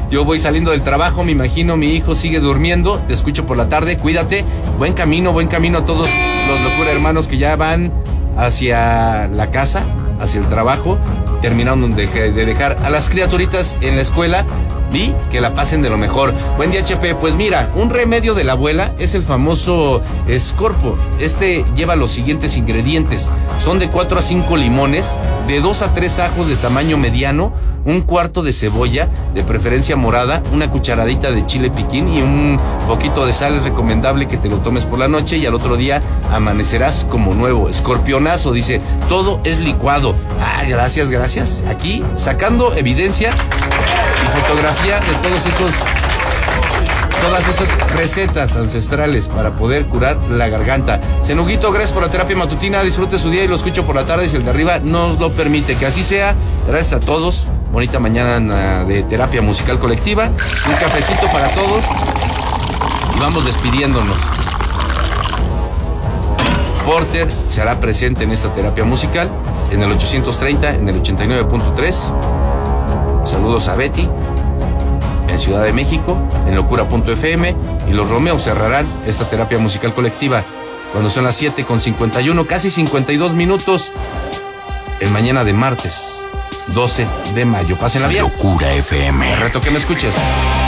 Yo voy saliendo del trabajo, me imagino mi hijo sigue durmiendo, te escucho por la tarde, cuídate, buen camino a todos los locura hermanos que ya van hacia la casa, hacia el trabajo, terminaron de dejar a las criaturitas en la escuela. Vi que la pasen de lo mejor. Buen día, HP. Pues mira, un remedio de la abuela es el famoso Scorpo. Este lleva los siguientes ingredientes. Son de 4 a 5 limones, de 2 a 3 ajos de tamaño mediano, un cuarto de cebolla, de preferencia morada, una cucharadita de chile piquín y un poquito de sal. Es recomendable que te lo tomes por la noche y al otro día amanecerás como nuevo. Escorpionazo, dice, todo es licuado. Ah, gracias. Aquí, sacando evidencia y fotografía de todas esas recetas ancestrales para poder curar la garganta. Senuguito, gracias por la terapia matutina, disfrute su día y lo escucho por la tarde si el de arriba nos lo permite. Que así sea, gracias a todos, bonita mañana de terapia musical colectiva, un cafecito para todos y vamos despidiéndonos. Porter se hará presente en esta terapia musical, en el 830, en el 89.3. Saludos a Betty, en Ciudad de México, en locura.fm, y los Romeos cerrarán esta terapia musical colectiva cuando son las 7:51, casi 52 minutos, en mañana de martes, 12 de mayo. Pásenla bien. Locura FM. Te reto que me escuches.